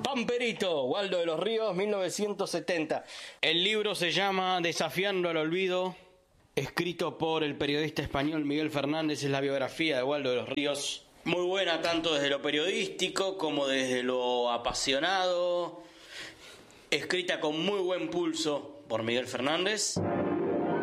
Pamperito, Waldo de los Ríos, 1970. El libro se llama Desafiando al olvido, escrito por el periodista español Miguel Fernández. Es la biografía de Waldo de los Ríos. Muy buena tanto desde lo periodístico como desde lo apasionado. Escrita con muy buen pulso por Miguel Fernández.